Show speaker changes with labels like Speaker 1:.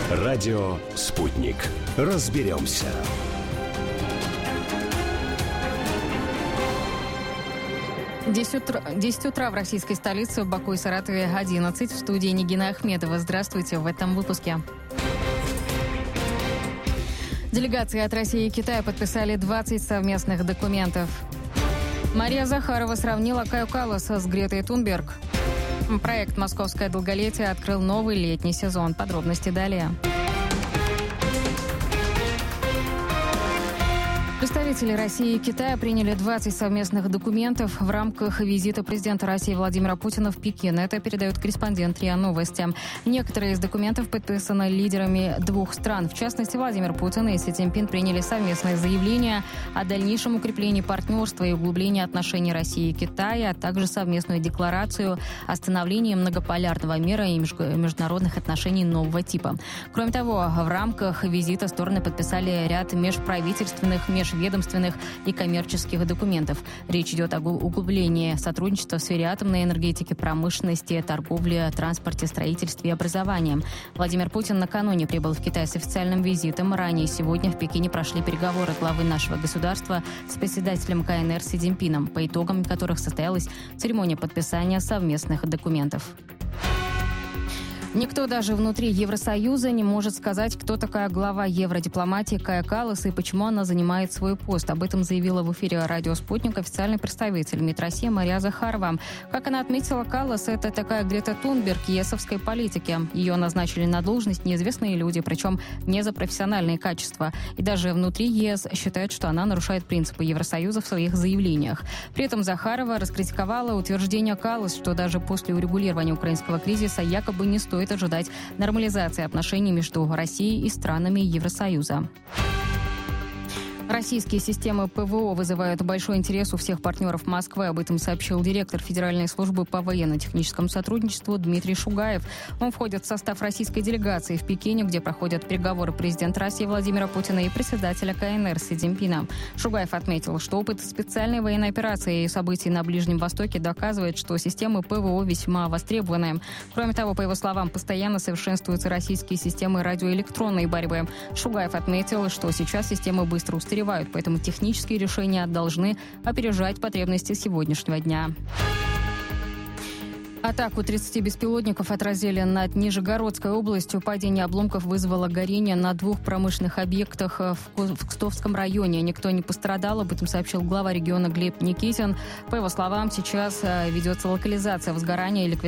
Speaker 1: Радио «Спутник». Разберемся.
Speaker 2: Десять утра в российской столице, в Баку и Саратове 11. В студии Нигина Ахмедова. Здравствуйте в этом выпуске. Делегации от России и Китая подписали 20 совместных документов. Мария Захарова сравнила Каю Калласа с Гретой Тунберг. Проект «Московское долголетие» открыл новый летний сезон. Подробности далее. Представители России и Китая приняли 20 совместных документов в рамках визита президента России Владимира Путина в Пекин. Это передает корреспондент РИА Новости. Некоторые из документов подписаны лидерами двух стран. В частности, Владимир Путин и Си Цзиньпин приняли совместное заявление о дальнейшем укреплении партнерства и углублении отношений России и Китая, а также совместную декларацию о становлении многополярного мира и международных отношений нового типа. Кроме того, в рамках визита стороны подписали ряд межправительственных, межведомственных и коммерческих документов. Речь идет о углублении сотрудничества в сфере атомной энергетики, промышленности, торговли, транспорте, строительстве и образовании. Владимир Путин накануне прибыл в Китай с официальным визитом. Ранее сегодня в Пекине прошли переговоры главы нашего государства с председателем КНР Си Цзиньпином, по итогам которых состоялась церемония подписания совместных документов. Никто даже внутри Евросоюза не может сказать, кто такая глава евродипломатии Кая Каллас и почему она занимает свой пост. Об этом заявила в эфире радио «Спутник» официальный представитель МИД России Мария Захарова. Как она отметила, Каллас – это такая Грета Тунберг ЕСовской политики. Ее назначили на должность неизвестные люди, причем не за профессиональные качества. И даже внутри ЕС считают, что она нарушает принципы Евросоюза в своих заявлениях. При этом Захарова раскритиковала утверждение Каллас, что даже после урегулирования украинского кризиса якобы не стоит ожидать нормализации отношений между Россией и странами Евросоюза. Российские системы ПВО вызывают большой интерес у всех партнеров Москвы. Об этом сообщил директор Федеральной службы по военно-техническому сотрудничеству Дмитрий Шугаев. Он входит в состав российской делегации в Пекине, где проходят переговоры президента России Владимира Путина и председателя КНР Си Цзиньпина. Шугаев отметил, что опыт специальной военной операции и событий на Ближнем Востоке доказывает, что системы ПВО весьма востребованы. Кроме того, по его словам, постоянно совершенствуются российские системы радиоэлектронной борьбы. Шугаев отметил, что сейчас системы быстро устаревают, поэтому технические решения должны опережать потребности сегодняшнего дня. Атаку 30 беспилотников отразили над Нижегородской областью. Падение обломков вызвало горение на 2 промышленных объектах в Кстовском районе. Никто не пострадал, об этом сообщил глава региона Глеб Никитин. По его словам, сейчас ведется локализация возгорания и ликвидация